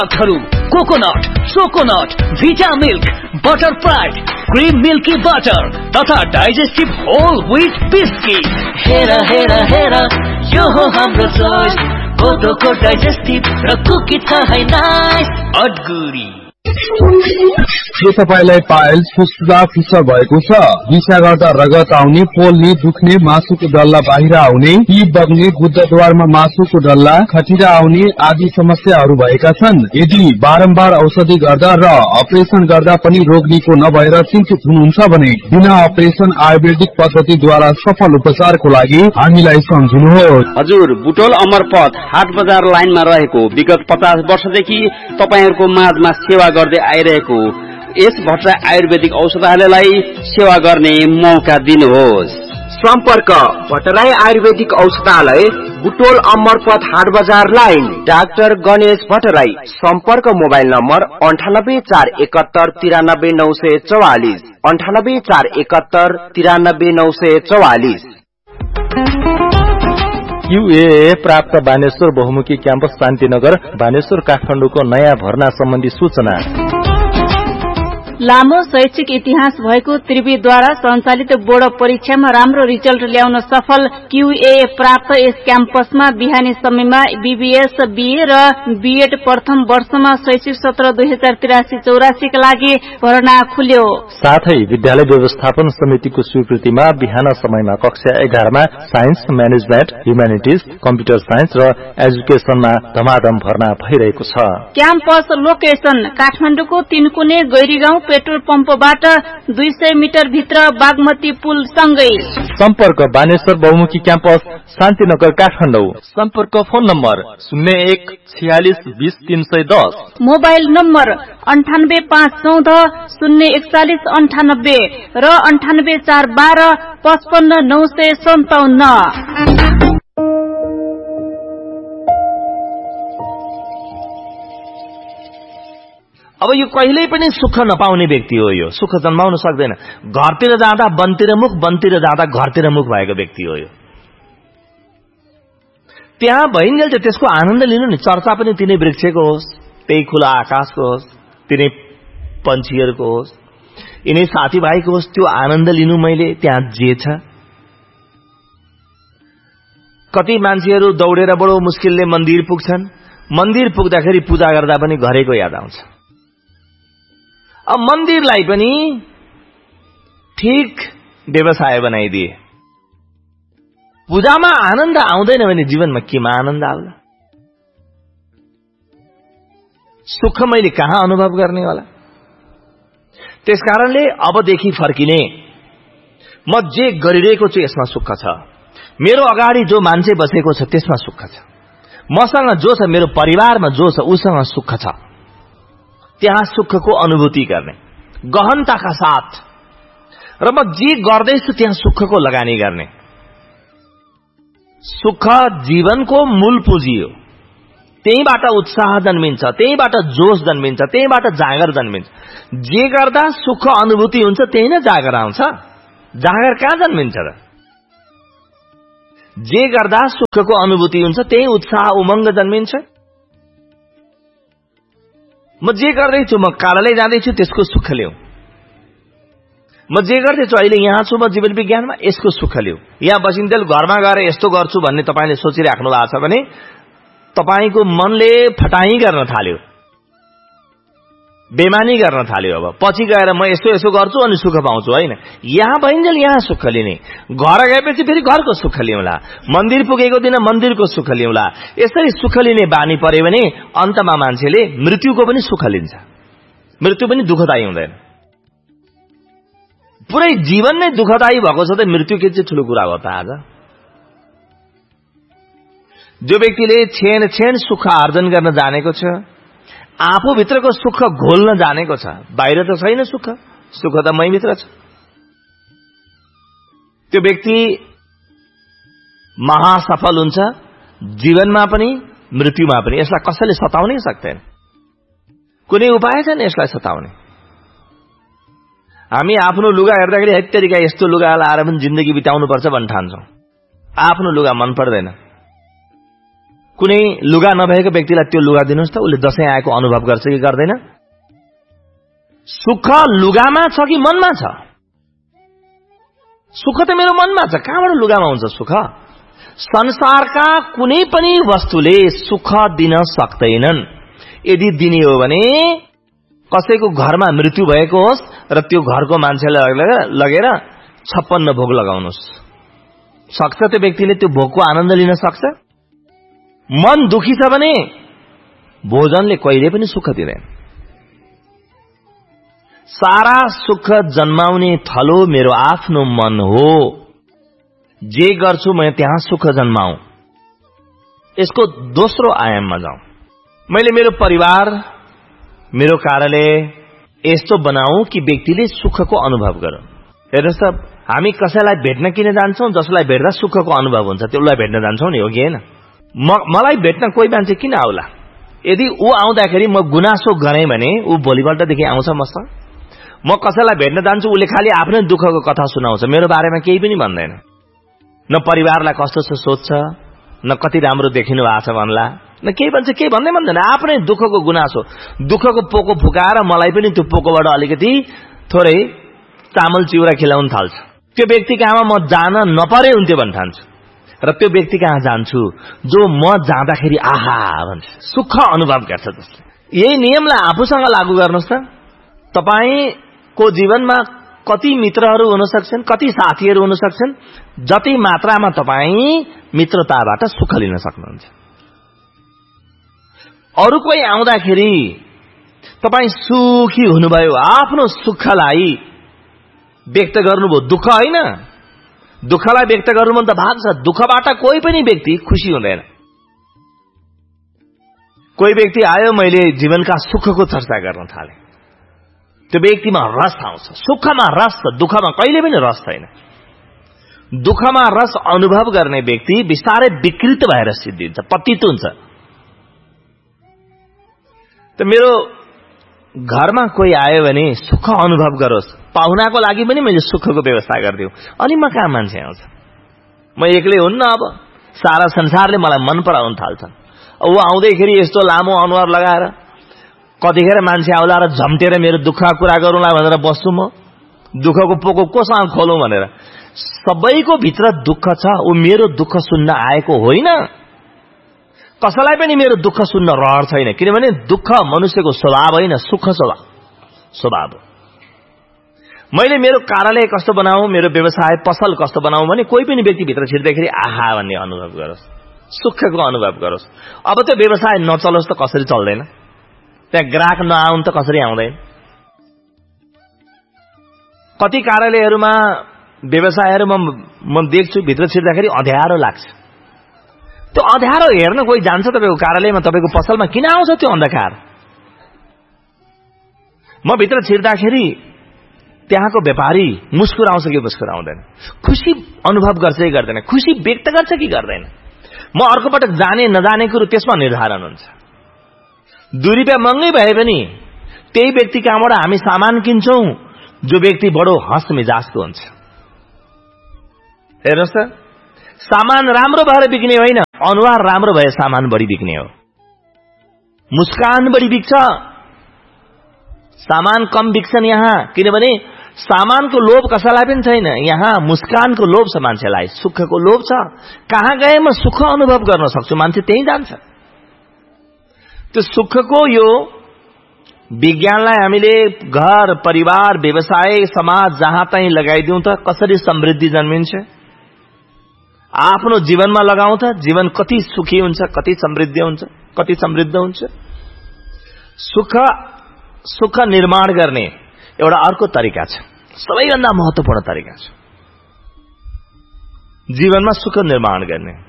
Coconut, सोकोनट, भिटा milk, butter fried, cream milky butter तथा digestive whole wheat biscuit. हेरा हेरा हेरा यो हो हाम्रो चोइस, कोदोको डाइजेस्टिभ र कुकी छ है नाइस अडगुरी। के तपाईलाई पाइल्स फुस्फुसा फिसर भएको छ? दिशा गर्दा रगत आउने, पोल्ने, दुख्ने, मासुको डल्ला बाहिर आउने, पी बग्ने, गुद्दाद्वारमा मासुको डल्ला, खटिरा आउने आदि समस्याहरू भएका छन्? यदि बारम्बार औषधि गर्दा र अपरेसन गर्दा पनि रोग निको नभएर चिन्तित हुनुहुन्छ भने बिना अपरेसन आयुर्वेदिक पद्धतिद्वारा सफल उपचारको लागि हामीलाई सम्झिनुहोस्। हजुर, बुटोल अमरपथ हाट बजार लाइनमा रहेको विगत 50 वर्षदेखि तपाईहरुको माझमा सेवा गर्दै आइरहेको यस भट्टराई आयुर्वेदिक औषधालयलाई सेवा गर्ने मौका दिनुहोस्। सम्पर्क भट्टराई आयुर्वेदिक औषधालय, बुटोल अमरपथ हाट बजार लाइन, डाक्टर गणेश भट्टराई। सम्पर्क मोबाइल नम्बर 9841 93944 9841 93944। QAA प्राप्त बानेश्वर बहुमुखी क्याम्पस शान्तिनगर बानेश्वर काठमाडौँको नयाँ भर्ना सम्बन्धी सूचना। लामो शैक्षिक इतिहास भएको त्रिवीद्वारा सञ्चालित बोर्ड परीक्षामा राम्रो रिजल्ट ल्याउन सफल QAA प्राप्त यस क्याम्पसमा बिहानी समयमा BBS, BA र BEd प्रथम वर्षमा शैक्षिक सत्र 2083-84 का लागि भर्ना खुल्यो। साथै विद्यालय व्यवस्थापन समितिको स्वीकृतिमा बिहान समयमा कक्षा 11 मा science, management, humanities, computer science र एजुकेसनमा धमाधम भर्ना भइरहेको छ। क्याम्पस लोकेसन काठमाडौँको तीनकुने गैरीगाउँ पेट्रोल पम्पबाट 200 मिटर भित्र बागमती पुल सँगै। सम्पर्क बानेश्वर बहुमुखी क्याम्पस शान्तिनगर काठमाडौँ। सम्पर्क फोन नम्बर 01 46 20 310, मोबाइल नम्बर 98514 041 98 र 98412 55 957। अब यो कहिल्यै पनि सुख नपाउने व्यक्ति हो। यो सुख जन्माउन सक्दैन। घरतिर जाँदा बनतिर मुख, बनतिर जाँदा घरतिर मुख भएको व्यक्ति हो। यो त्यहाँ भइन्जेल चाहिँ त्यसको आनन्द लिनु नि। चर्चा पनि तिनै वृक्षको होस्, त्यही खुला आकाशको होस्, तिनै पन्छीहरूको होस्, यिनै साथीभाइको होस्, त्यो आनन्द लिनु मैले त्यहाँ जे छ। कति मान्छेहरू दौडेर बडो मुस्किलले मन्दिर पुग्छन्। मन्दिर पुग्दाखेरि पूजा गर्दा पनि घरेको याद आउँछ। अब मन्दिरलाई पनि ठीक व्यवसाय बनाइदिए। पूजामा आनन्द आउँदैन भने जीवनमा केमा आनन्द आउला? सुख मैले कहाँ अनुभव गर्ने होला? त्यसकारणले अबदेखि फर्किने, म जे गरिरहेको छु यसमा सुख छ। मेरो अगाडि जो मान्छे बसेको छ त्यसमा सुख छ। मसँग जो छ, मेरो परिवारमा जो छ उसँग सुख छ। त्यहाँ सुखको अनुभूति गर्ने गहनताका साथ, र म जे गर्दैछु त्यहाँ सुखको लगानी गर्ने। सुख जीवनको मूल पुँजी हो। त्यहीबाट उत्साह जन्मिन्छ, त्यहीबाट जोश जन्मिन्छ, त्यहीबाट जागर जन्मिन्छ। जे गर्दा सुख अनुभूति हुन्छ त्यही नै जागर आउँछ। जागर कहाँ जन्मिन्छ र? जे गर्दा सुखको अनुभूति हुन्छ त्यही उत्साह उमङ्ग जन्मिन्छ। म जे गर्दैछु, म कार्यालय जाँदैछु त्यसको सुख लिऊ। म जे गर्दैछु अहिले यहाँ छु म जीवन विज्ञानमा, यसको सुख लिऊ। यहाँ बसिन्जेल घरमा गएर यस्तो गर्छु भन्ने तपाईले सोचिराख्नु भएको छ भने तपाईको मनले फटाई गर्न थाल्यो, बेमानी गर्न थाल्यो। अब पछि गएर म यस्तो यस्तो गर्छु अनि सुख पाउँछु, होइन। यहाँ भइन्जेल यहाँ सुख लिने, घर गएपछि फेरि घरको सुख लिउँला, मन्दिर पुगेको दिन मन्दिरको सुख लिउँला। यसरी सुख लिने बानी पर्यो भने अन्तमा मान्छेले मृत्युको पनि सुख लिन्छ। मृत्यु पनि दुःखदायी हुँदैन। पुरै जीवन नै दुःखदायी भएको छ त मृत्यु के चाहिँ ठुलो कुरा हो त? आज जो व्यक्तिले छेन छेन सुख आर्जन गर्न जानेको छ, आफू भित्रको सुख घोल्न जानेको छ, बाहिर त छैन सुख, सुख त मै भित्र छ, त्यो व्यक्ति महासफल हुन्छ जीवनमा पनि मृत्युमा पनि। यसलाई कसैले सताउनै सक्दैन। कुनै उपाय छैन यसलाई सताउने। हामी आफ्नो लुगा हेर्दाखेरि हैत्तेरिका यस्तो लुगा लाएर पनि जिन्दगी बिताउनु पर्छ भन्न ठान्छौं। आफ्नो लुगा मन पर्दैन। कुनै लुगा नभएको व्यक्तिलाई त्यो लुगा दिनुहोस् त, उसले दशैं आएको अनुभव गर्छ कि गर्दैन? सुख लुगामा छ कि मनमा छ? सुख त मेरो मनमा छ, कहाँबाट लुगामा हुन्छ सुख? संसारका कुनै पनि वस्तुले सुख दिन सक्दैनन्। यदि दिने हो भने कसैको घरमा मृत्यु भएको होस् र त्यो घरको मान्छेलाई लगेर 56 भोग लगाउनुहोस्, सक्छ त्यो व्यक्तिले त्यो भोगको आनन्द लिन सक्छ? मन दुखी छ भने भोजनले कहिले पनि सुख दिँदैन। सारा सुख जन्माउने थलो मेरो आफ्नो मन हो। जे गर्छु म त्यहाँ सुख जन्माऊ। यसको दोस्रो आयाममा जाउँ। मैले मेरो परिवार, मेरो कार्यालय यस्तो बनाऊ कि व्यक्तिले सुखको अनुभव गरून्। हेर्नुहोस् त, हामी कसैलाई भेट्न किन जान्छौं? जसलाई भेट्दा सुखको अनुभव हुन्छ त्यसलाई भेट्न जान्छौं नि, हो कि हैन? मलाई भेट्न कोही मान्छे किन आउला? यदि ऊ आउँदाखेरि म गुनासो गरेँ भने ऊ भोलिपल्टदेखि आउँछ मसँग। म कसैलाई भेट्न जान्छु, उसले खालि आफ्नै दुःखको कथा सुनाउँछ, मेरो बारेमा केही पनि भन्दैन। न परिवारलाई कस्तो छ सोध्छ, न कति राम्रो देखिनु भएको छ भन्ला, न केही भन्छ, केही भन्दैन। आफ्नै दुःखको गुनासो, दुःखको पोको फुकाएर मलाई पनि त्यो पोकोबाट अलिकति थोरै चामल चिउरा खिलाउन थाल्छ। त्यो व्यक्ति कहाँमा म जान नपरे हुन्थ्यो भन्न ठान्छु र त्यो व्यक्ति कहाँ जान्छु जो म जाँदाखेरि आहा भन्छ, सुख अनुभव गर्छ। जसले यही नियमलाई आफूसँग लागू गर्नुहोस् त। तपाईको जीवनमा कति मित्रहरू हुन सक्छन्, कति साथीहरू हुन सक्छन्, जति मात्रामा तपाईँ मित्रताबाट सुख लिन सक्नुहुन्छ। अरू कोही आउँदाखेरि तपाईँ सुखी हुनुभयो, आफ्नो सुखलाई व्यक्त गर्नुभयो, दुःख होइन। दुःखलाई व्यक्त गर्नु मन त भाग्छ, दुःखबाट कोही पनि व्यक्ति खुसी हुँदैन। कोही व्यक्ति आयो, मैले जीवनका सुखको चर्चा गर्न थाले, त्यो व्यक्तिमा रस आउँछ। सुखमा रस छ, दुःखमा कहिले पनि रस छैन। दुःखमा रस अनुभव गर्ने व्यक्ति बिस्तारै विकृत भएर सिद्धिन्छ, पतित हुन्छ। त मेरो घरमा कोही आयो भने सुख अनुभव गरोस्, पाहुनाको लागि पनि मैले सुखको व्यवस्था गरिदिऊ। अनि म कहाँ मान्छे आउँछ? म एक्लै हुन्न, अब सारा संसारले मलाई मन पराउन थाल्छन्। ऊ आउँदैखेरि यस्तो लामो अनुहार लगाएर कतिखेर मान्छे आउला र झम्टेर मेरो दुःखको कुरा गरौँला भनेर बस्छु। म दुःखको पोको कोसँग खोलौँ भनेर। सबैको भित्र दुःख छ, ऊ मेरो दुःख सुन्न आएको होइन। कसैलाई पनि मेरो दुःख सुन्न रहर छैन, किनभने दुःख मनुष्यको स्वभाव होइन, सुख स्वभाव हो। मैले मेरो कार्यालय कस्तो बनाऊ, मेरो व्यवसाय पसल कस्तो बनाऊ भने कोही पनि व्यक्ति भित्र छिर्दाखेरि आहा भन्ने अनुभव गरोस्, सुखको अनुभव गरोस्। अब त्यो व्यवसाय नचलोस् त कसरी चल्दैन? त्यहाँ ग्राहक नआउन् त कसरी आउँदैन? कति कार्यालयहरूमा व्यवसायहरूमा म देख्छु भित्र छिर्दाखेरि अँध्यारो लाग्छ। त्यो अँध्यारो हेर्न कोही जान्छ तपाईको कार्यालयमा, तपाईको पसलमा किन आउँछ त्यो अन्धकार? म भित्र छिर्दाखेरि त्यहाँको व्यापारी मुस्कुराउँछ कि मुस्कुराउँदैन, खुसी अनुभव गर्छ कि गर्दैन, खुसी व्यक्त गर्छ कि गर्दैन? म अर्को पटक जाने नजाने कुरो त्यसमा निर्धारण हुन्छ। 2 रुपियाँ महँगै भए पनि त्यही व्यक्ति कहाँबाट हामी सामान किन्छौं जो व्यक्ति बडो हँस मिजाजको हुन्छ। हेर्नुहोस् त, सामान राम्रो भएर बिक्ने होइन, अनुहार राम्रो भए सामान बढी बिक्ने हो। मुस्कान बढी बिक्छ, सामान कम बिक्छन् यहाँ, किनभने सामानको लोभ कसैलाई पनि छैन। यहाँ मुस्कानको लोभ छ मान्छेलाई, सुखको लोभ छ। कहाँ गए म सुख अनुभव गर्न सक्छु, मान्छे त्यही जान्छ। त्यो सुखको यो विज्ञानलाई हामीले घर, परिवार, व्यवसाय, समाज जहाँ तहीँ लगाइदिउँ त कसरी समृद्धि जन्मिन्छ? आफ्नो जीवनमा लगाउँ त जीवन कति सुखी हुन्छ, कति समृद्ध हुन्छ। सुख निर्माण गर्ने एउटा अर्को तरिका छ, सबैभन्दा महत्त्वपूर्ण तरिका छ जीवनमा सुख निर्माण गर्ने।